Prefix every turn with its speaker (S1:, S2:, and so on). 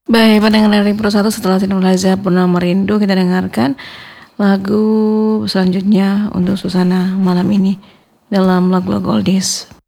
S1: Baik, pendengar dari Pro 1, setelah Tinulaza Purnama Merindu, kita dengarkan lagu selanjutnya untuk Susana malam ini dalam lagu-lagu oldies.